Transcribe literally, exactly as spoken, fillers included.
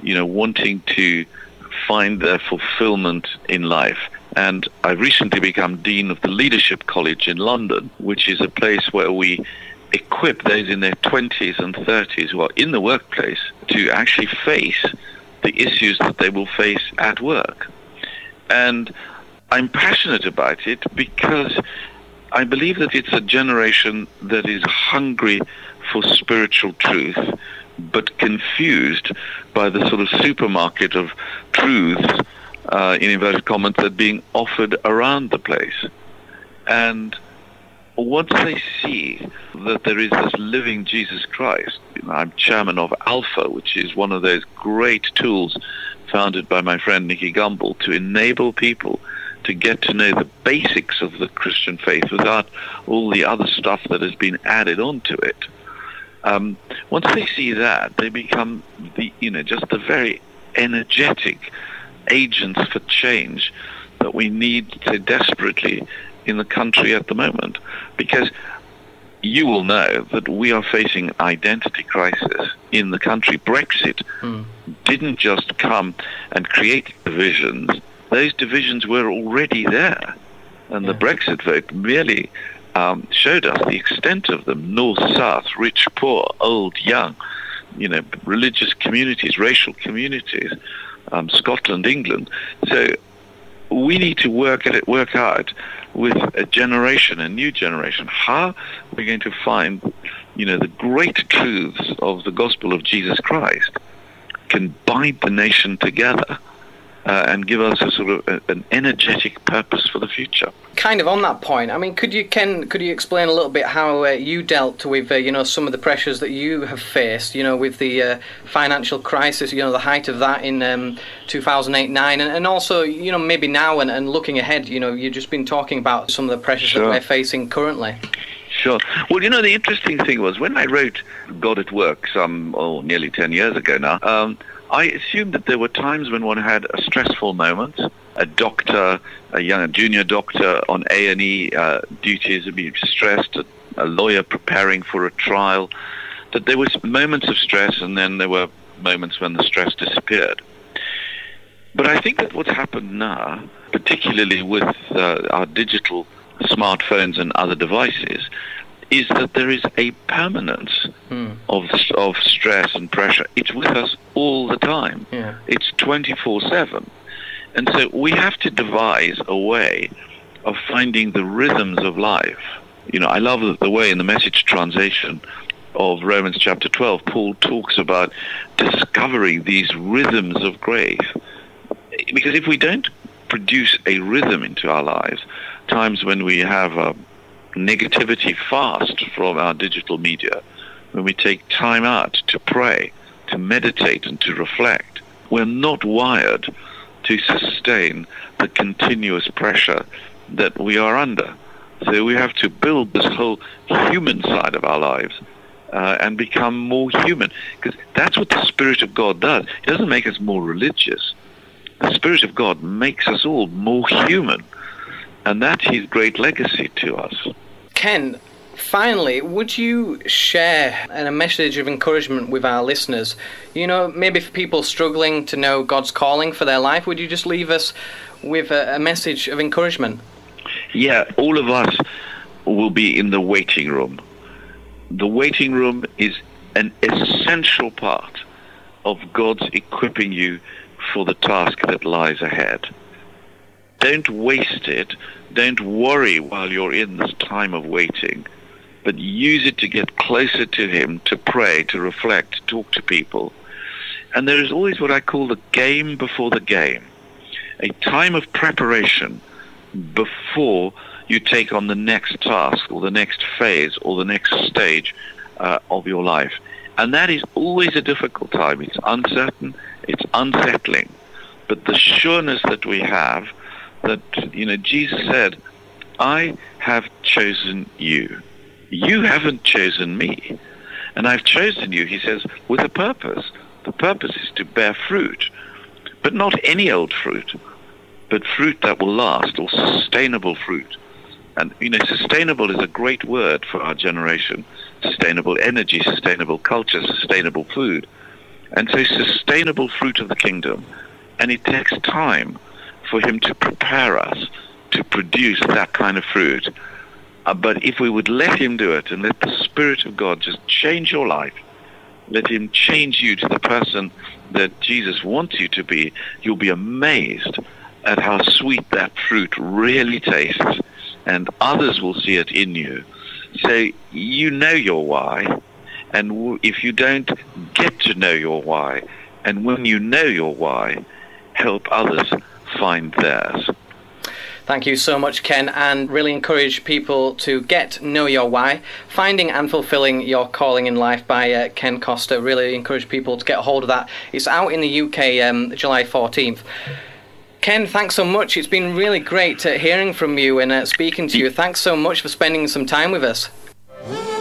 you know, wanting to find their fulfillment in life. And I've recently become Dean of the Leadership College in London, which is a place where we equip those in their twenties and thirties who are in the workplace to actually face the issues that they will face at work. And I'm passionate about it because I believe that it's a generation that is hungry for spiritual truth, but confused by the sort of supermarket of truths, uh, in inverted commas, that are being offered around the place. And once they see that there is this living Jesus Christ, you know, I'm chairman of Alpha, which is one of those great tools founded by my friend Nicky Gumbel to enable people to get to know the basics of the Christian faith without all the other stuff that has been added onto it. Um, once they see that, they become the, you know, just the very energetic agents for change that we need so desperately in the country at the moment. Because you will know that we are facing identity crisis in the country. Brexit mm. didn't just come and create divisions. Those divisions were already there. And yeah. the Brexit vote merely um, showed us the extent of them. North, south, rich, poor, old, young, you know, religious communities, racial communities, um, Scotland, England. So we need to work at it, work out with a generation, a new generation, how we're going to find, you know, the great truths of the gospel of Jesus Christ can bind the nation together uh, and give us a sort of a, an energetic purpose for the future. Kind of on that point, I mean, could you, Ken, could you explain a little bit how uh, you dealt with, uh, you know, some of the pressures that you have faced, you know, with the uh, financial crisis, you know, the height of that in um, two thousand eight nine, and, and also, you know, maybe now and, and looking ahead, you know, you've just been talking about some of the pressures sure. that we're facing currently. Sure. Well, you know, the interesting thing was when I wrote God at Work some, oh, nearly ten years ago now, um, I assumed that there were times when one had a stressful moment. A doctor, a young a junior doctor on A and E uh, duties would be stressed, a, a lawyer preparing for a trial, that there was moments of stress and then there were moments when the stress disappeared. But I think that what's happened now, particularly with uh, our digital smartphones and other devices, is that there is a permanence mm. of of stress and pressure. It's with us all the time. Yeah. It's twenty-four seven. And so we have to devise a way of finding the rhythms of life. You know, I love the way in the Message translation of Romans chapter twelve, Paul talks about discovering these rhythms of grace. Because if we don't produce a rhythm into our lives, times when we have a negativity fast from our digital media, when we take time out to pray, to meditate and to reflect, we're not wired to sustain the continuous pressure that we are under. So we have to build this whole human side of our lives uh, and become more human, because that's what the Spirit of God does. It doesn't make us more religious. The Spirit of God makes us all more human, and that's His great legacy to us. Ken, finally, would you share a message of encouragement with our listeners? You know, maybe for people struggling to know God's calling for their life, would you just leave us with a, a message of encouragement? Yeah, all of us will be in the waiting room. The waiting room is an essential part of God's equipping you for the task that lies ahead. Don't waste it. Don't worry while you're in this time of waiting, but use it to get closer to Him, to pray, to reflect, to talk to people. And there is always what I call the game before the game, a time of preparation before you take on the next task or the next phase or the next stage uh, of your life. And that is always a difficult time. It's uncertain, it's unsettling. But the sureness that we have, that, you know, Jesus said, I have chosen you. You haven't chosen me. And I've chosen you, he says, with a purpose. The purpose is to bear fruit, but not any old fruit, but fruit that will last, or sustainable fruit. And, you know, sustainable is a great word for our generation. Sustainable energy, sustainable culture, sustainable food. And so sustainable fruit of the kingdom, and it takes time for him to prepare us to produce that kind of fruit. Uh, but if we would let him do it and let the Spirit of God just change your life, let him change you to the person that Jesus wants you to be, you'll be amazed at how sweet that fruit really tastes, and others will see it in you. So you know your why, and w- if you don't, get to know your why, and when you know your why, help others find theirs. Thank you so much, Ken, and really encourage people to get Know Your Why, Finding and Fulfilling Your Calling in Life by uh, Ken Costa. Really encourage people to get a hold of that. It's out in the U K um, July fourteenth. Ken, thanks so much. It's been really great uh, hearing from you and uh, speaking to you. Thanks so much for spending some time with us.